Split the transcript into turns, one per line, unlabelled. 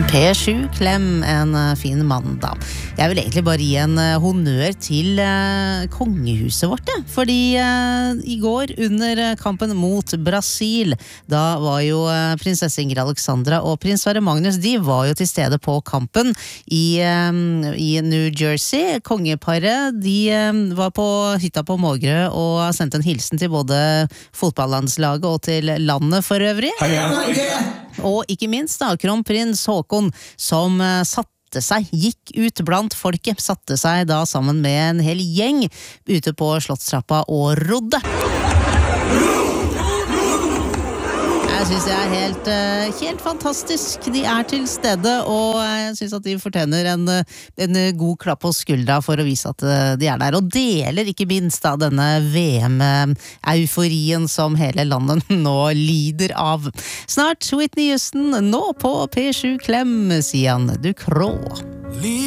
P7 Klem, en fin mandag. Jeg vil egentlig bare gi en honnør til kongehuset vårt, fordi i går under kampen mot Brasil, da var jo prinsesse Ingrid Alexandra og prins Sverre Magnus, de var jo til stede på kampen i New Jersey. Kongeparet, de var på hytta på Mågerø og sendte en hilsen til både fotballandslaget og til landet for øvrig. Og ikke minst da, kronprins Håkon, som gikk ut blant folket, satte seg da sammen med en hel gjeng ute på Slottstrappa og rodde. Jeg synes det er helt fantastisk. De er til stede, og jeg synes at de fortjener en god klapp på skuldra for å vise at de er der, og deler ikke minst da denne VM-euforien som hele landet nå lider av. Snart Whitney Houston, nå på P7 Klem, sier han Ducrot.